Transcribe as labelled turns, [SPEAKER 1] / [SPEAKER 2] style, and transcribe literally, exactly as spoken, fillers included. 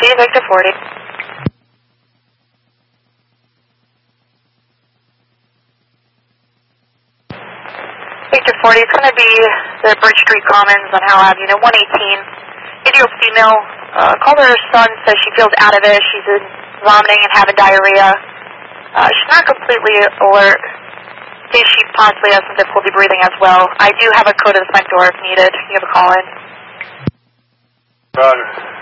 [SPEAKER 1] Copy, Victor forty. Victor forty, it's going to be the Bridge Street Commons on Howe Avenue, unit one eighteen. eighty-year-old female, uh, called her son, says she feels out of it. She's in vomiting and having diarrhea. Uh, she's not completely alert. Thinks she possibly has some difficulty breathing as well. I do have a code of the front door if needed. You have a call in.
[SPEAKER 2] Roger.